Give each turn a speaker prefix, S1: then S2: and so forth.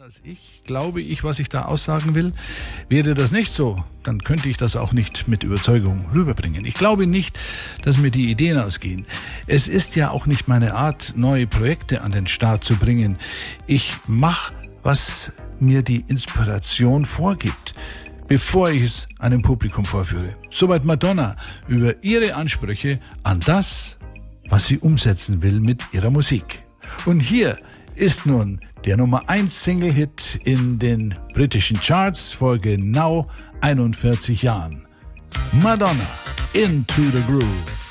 S1: Glaube ich, was ich da aussagen will? Wäre das nicht so, dann könnte ich das auch nicht mit Überzeugung rüberbringen. Ich glaube nicht, dass mir die Ideen ausgehen. Es ist ja auch nicht meine Art, neue Projekte an den Start zu bringen. Ich mache, was mir die Inspiration vorgibt, bevor ich es einem Publikum vorführe. Soweit Madonna über ihre Ansprüche an das, was sie umsetzen will mit ihrer Musik. Und hier ist nun der Nummer 1 Single-Hit in den britischen Charts vor genau 41 Jahren. Madonna, Into the Groove.